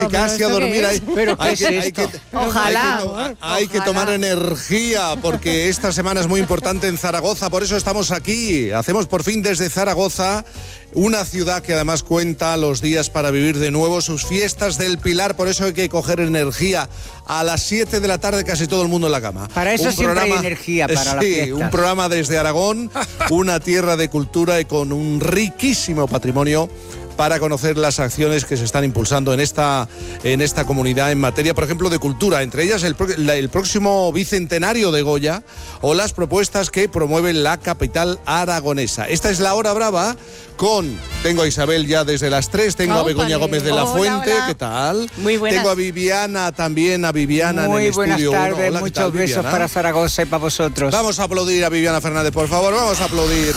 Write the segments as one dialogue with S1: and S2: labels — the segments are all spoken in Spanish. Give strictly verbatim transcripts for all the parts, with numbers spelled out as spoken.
S1: Casi a dormir hay,
S2: ¿Pero qué
S1: hay,
S2: es
S1: que, hay,
S2: esto?
S1: que,
S3: Ojalá.
S1: hay, que, to- hay que tomar energía porque esta semana es muy importante en Zaragoza, por eso estamos aquí. Hacemos por fin desde Zaragoza, una ciudad que además cuenta los días para vivir de nuevo sus fiestas del Pilar, por eso hay que coger energía. A las siete de la tarde casi todo el mundo en la cama.
S2: Para eso
S1: Un
S2: siempre
S1: programa,
S2: hay energía para
S1: sí,
S2: las fiestas.
S1: un programa desde Aragón, una tierra de cultura y con un riquísimo patrimonio para conocer las acciones que se están impulsando en esta, en esta comunidad en materia, por ejemplo, de cultura, entre ellas el, la, el próximo bicentenario de Goya o las propuestas que promueve la capital aragonesa. Esta es la hora brava con, tengo a Isabel ya desde las tres, tengo
S3: Oh,
S1: a Begoña
S3: vale.
S1: Gómez de la
S3: Hola,
S1: Fuente,
S3: hola.
S1: ¿qué tal?
S3: Muy buenas.
S1: Tengo a Viviana también, a Viviana
S2: Muy
S1: en el
S2: buenas
S1: estudio uno.
S2: tardes,
S1: Hola, ¿qué
S2: muchos
S1: tal,
S2: besos
S1: Viviana?
S2: para Zaragoza y para vosotros.
S1: Vamos a aplaudir a Viviana Fernández, por favor, vamos a aplaudir.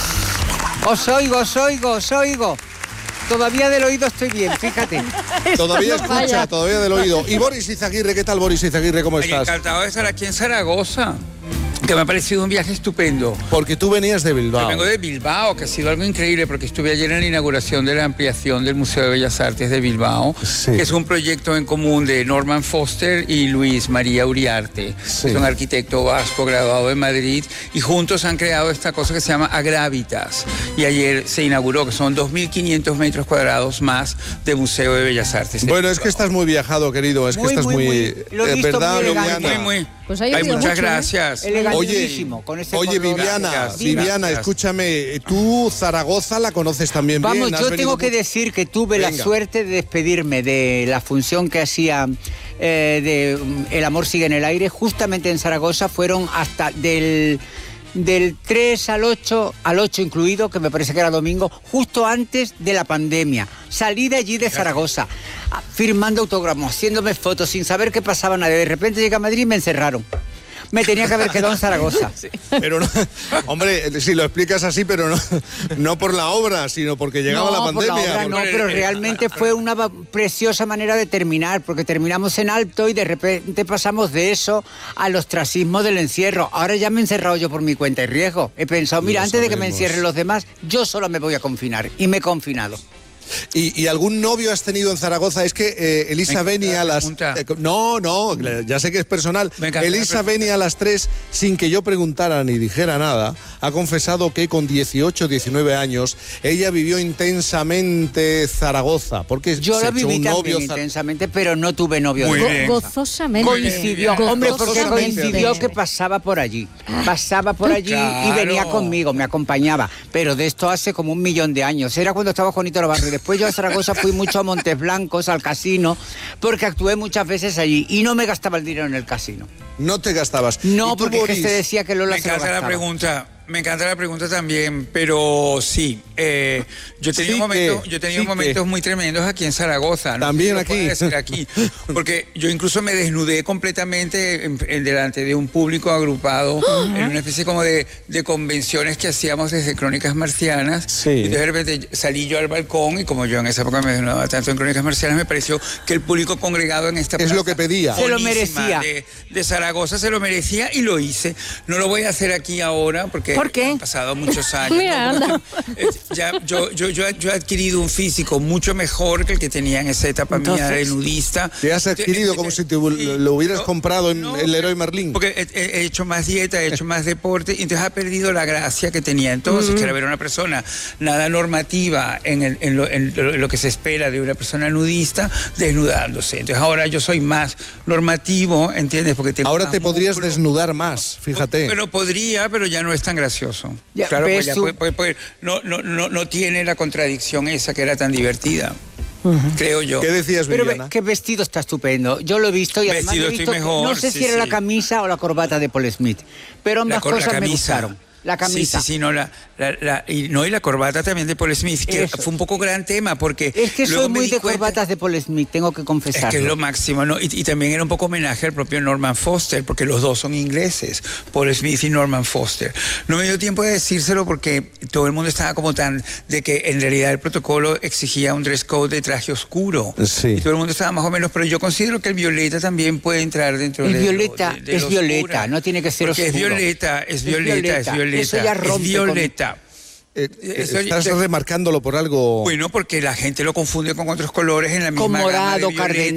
S2: Os oigo, os oigo, os oigo. Todavía del oído estoy bien, fíjate.
S1: Todavía
S3: no
S1: escucha,
S3: falla.
S1: todavía del oído. Y Boris Izaguirre, ¿qué tal, Boris Izaguirre? ¿Cómo
S4: Ay,
S1: estás?
S4: encantado de estar aquí en Zaragoza, que me ha parecido un viaje estupendo.
S1: Porque tú venías de Bilbao.
S4: Yo vengo de Bilbao, que ha sido algo increíble, porque estuve ayer en la inauguración de la ampliación del Museo de Bellas Artes de Bilbao,
S1: Sí.
S4: que es un proyecto en común de Norman Foster y Luis María Uriarte,
S1: Sí.
S4: que es un arquitecto vasco graduado en Madrid, y juntos han creado esta cosa que se llama Agravitas. Y ayer se inauguró, que son dos mil quinientos metros cuadrados más de Museo de Bellas Artes. de
S1: Bueno, es que
S4: Bilbao.
S1: estás muy viajado, querido. Es que
S2: Muy,
S1: estás
S2: muy,
S1: muy...
S2: muy- lo he
S1: eh,
S2: visto
S1: ¿verdad,
S2: muy
S1: Viviana?
S2: elegante.
S4: Muy, muy.
S3: Pues ha
S4: Ay,
S3: llovido
S4: muchas
S3: mucho, ¿eh?
S4: gracias.
S2: Elegantísimo, con ese
S1: Oye,
S2: color.
S1: Viviana,
S4: Gracias,
S1: Viviana,
S4: gracias.
S1: escúchame, tú Zaragoza la conoces también bien.
S2: Vamos,
S1: has
S2: yo
S1: venido
S2: tengo que
S1: mucho-
S2: decir que tuve la
S1: Venga.
S2: suerte de despedirme de la función que hacía eh, de um, El amor sigue en el aire, justamente en Zaragoza. Fueron hasta del, del tres al ocho, al ocho incluido, que me parece que era domingo, justo antes de la pandemia. Salí de allí de Zaragoza, ah, firmando autógrafos, haciéndome fotos, sin saber qué pasaba nadie. De repente llegué a Madrid y me encerraron. Me tenía que haber quedado en Zaragoza.
S1: Pero no, hombre, si lo explicas así, pero no, no por la obra, sino porque llegaba
S2: no,
S1: la
S2: por
S1: pandemia.
S2: obra no,
S1: porque-
S2: pero realmente fue una va- preciosa manera de terminar, porque terminamos en alto y de repente pasamos de eso al ostracismo del encierro. Ahora ya me he encerrado yo por mi cuenta y riesgo. He pensado, mira,
S1: Lo
S2: antes de que me
S1: sabemos.
S2: encierren los demás, yo sola me voy a confinar. Y me he confinado.
S1: ¿Y, y algún novio has tenido en Zaragoza? Es que eh, Elisa
S4: Me
S1: Beni
S4: encanta
S1: a
S4: la
S1: las...
S4: pregunta.
S1: eh, no, no, ya sé que es personal.
S4: Me encanta la
S1: Elisa
S4: pregunta.
S1: Beni a las tres, sin que yo preguntara ni dijera nada, ha confesado que con dieciocho, diecinueve años, ella vivió intensamente Zaragoza. Porque
S2: Yo
S1: se
S2: lo
S1: echó
S2: viví
S1: un
S2: también
S1: novio... za-
S2: intensamente, pero no tuve novio.
S4: Muy
S2: de
S4: bien.
S2: confianza.
S3: Gozosamente.
S2: Coincidió, hombre, porque
S1: Gozosamente.
S2: coincidió que pasaba por allí. Pasaba por allí y
S4: Claro.
S2: venía conmigo, me acompañaba. Pero de esto hace como un millón de años. Era cuando estaba Juanito Navarro. Y después yo a Zaragoza fui mucho a Montes Blancos, al casino, porque actué muchas veces allí y no me gastaba el dinero en el casino.
S1: No te gastabas.
S2: No,
S1: ¿Y tú,
S2: porque es que
S1: Boris?
S2: se decía que Lola
S4: Me
S2: se lo
S4: encanta la
S2: gastaba.
S4: pregunta, me encanta la pregunta también, pero sí, eh, yo he tenido
S1: Sí
S4: momentos,
S1: que,
S4: yo he tenido
S1: sí
S4: momentos
S1: que.
S4: muy tremendos aquí en Zaragoza. No
S1: También
S4: sé si lo
S1: aquí.
S4: puedo decir aquí, porque yo incluso me desnudé completamente en, en delante de un público agrupado en una especie como de, de convenciones que hacíamos desde Crónicas Marcianas.
S1: Sí.
S4: Y de repente salí yo al balcón y como yo en esa época me desnudaba tanto en Crónicas Marcianas, me pareció que el público congregado en esta
S1: Es
S4: plaza
S1: lo que pedía.
S2: Se lo
S4: buenísima
S2: merecía.
S4: De, de Zaragoza se lo merecía y lo hice. No lo voy a hacer aquí ahora porque
S2: ¿Por qué?
S4: han pasado muchos años.
S3: Mira,
S4: ¿no?
S3: anda.
S4: Eh, ya, yo, yo, yo, yo he adquirido un físico mucho mejor que el que tenía en esa etapa mía de
S2: Entonces,
S4: nudista.
S1: Te has adquirido como si te lo, lo hubieras
S4: No,
S1: comprado en
S4: no,
S1: el Leroy Merlin.
S4: Porque he, he- he hecho más dieta, he hecho más deporte, y entonces ha perdido la gracia que tenía entonces, que era ver a una persona nada normativa en, el- en lo, en lo- lo que se espera de una persona nudista desnudándose. Entonces ahora yo soy más normativo, ¿entiendes? Porque tengo
S1: Ahora
S4: más
S1: te podrías
S4: músculo.
S1: desnudar más, fíjate.
S4: Pero podría, pero ya no es tan gracioso.
S2: Ya,
S4: claro,
S2: ves
S4: pues ya
S2: tú.
S4: puede- puede- puede- no, no, no, no tiene la contradicción esa que era tan divertida, creo yo.
S1: ¿Qué decías,
S2: Pero ve,
S1: Viviana?
S2: qué vestido está estupendo. Yo lo he visto y además
S4: Vestido
S2: he visto
S4: estoy
S2: que-
S4: mejor,
S2: no sé
S4: sí,
S2: si era
S4: sí.
S2: la camisa o la corbata de Paul Smith, pero ambas
S4: La cor- la
S2: cosas me
S4: camisa.
S2: gustaron. La camisa.
S4: Sí, sí, sí, no, la, la, la- y, no, y la corbata también de Paul Smith, que
S2: Eso.
S4: fue un poco gran tema, porque
S2: Es que
S4: luego
S2: soy
S4: me
S2: muy
S4: di
S2: de
S4: cuenta-
S2: corbatas de Paul Smith, tengo que
S4: Es
S2: confesarlo.
S4: que es lo máximo, ¿no? Y, y también era un poco homenaje al propio Norman Foster, porque los dos son ingleses, Paul Smith y Norman Foster. No me dio tiempo de decírselo porque todo el mundo estaba como tan de que en realidad el protocolo exigía un dress code de traje oscuro.
S1: Sí.
S4: Y todo el mundo estaba más o menos, pero yo considero que el violeta también puede entrar dentro
S2: El
S4: de lo-
S2: violeta
S4: de- de
S2: es
S4: lo
S2: violeta,
S4: oscura.
S2: no tiene que ser
S4: Porque
S2: oscuro.
S4: es violeta, es
S2: Es
S4: violeta, es
S2: violeta.
S4: violeta.
S2: Eso ya rompe
S4: es
S2: con-
S4: violeta.
S1: Eh,
S4: Eso-
S1: estás
S4: de-
S1: remarcándolo por algo...
S4: Bueno, porque la gente lo confunde con otros colores en la misma
S2: Con
S4: gama de
S2: morado,
S4: violeta.
S2: cardenal.